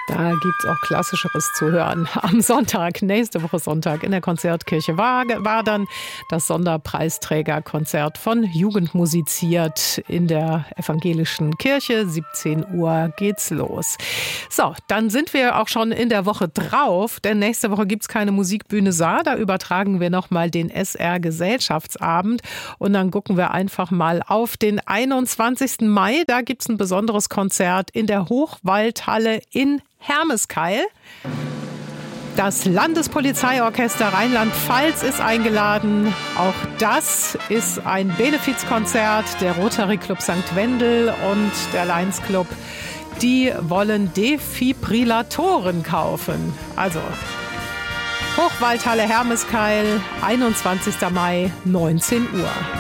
Da gibt's auch Klassischeres zu hören. Am Sonntag, nächste Woche Sonntag, in der Konzertkirche war dann das Sonderpreisträgerkonzert von Jugend musiziert in der evangelischen Kirche. 17 Uhr geht's los. So, dann sind wir auch schon in der Woche drauf, denn nächste Woche gibt's keine Musikbühne Saar. Da übertragen wir nochmal den SR-Gesellschaftsabend und dann gucken wir einfach mal auf den 21. Mai. Da gibt's ein besonderes Konzert in der Hochwaldhalle in Hermeskeil. Das Landespolizeiorchester Rheinland-Pfalz ist eingeladen. Auch das ist ein Benefizkonzert. Der Rotary Club St. Wendel und der Lions Club, die wollen Defibrillatoren kaufen. Also Hochwaldhalle Hermeskeil, 21. Mai, 19 Uhr.